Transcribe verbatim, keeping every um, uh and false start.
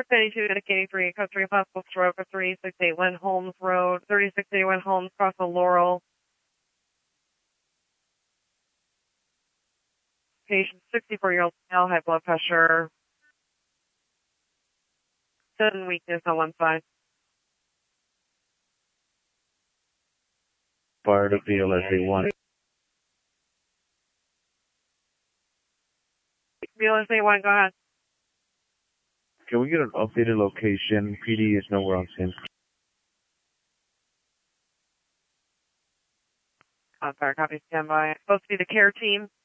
ninety-two, indicating three, code three, possible stroke of three six eight one Holmes Road, thirty-six eighty-one Holmes, across the Laurel. Patient, sixty-four-year-old male, high blood pressure, sudden weakness on one side. Fire to V L S A one. V L S A one, go ahead. Can we get an updated location? P D is nowhere on scene. On fire, copy, stand by. Supposed to be the care team.